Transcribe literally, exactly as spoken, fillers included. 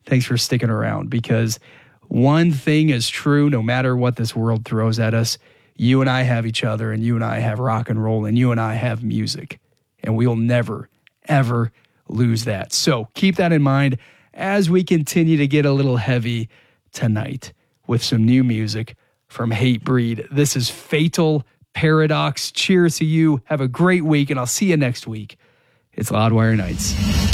Thanks for sticking around, because one thing is true, no matter what this world throws at us, you and I have each other, and you and I have rock and roll, and you and I have music. And we will never, ever lose that. So keep that in mind as we continue to get a little heavy tonight with some new music from Hatebreed. This is Fatal Paradox. Cheers to you. Have a great week, and I'll see you next week. It's Loudwire Nights.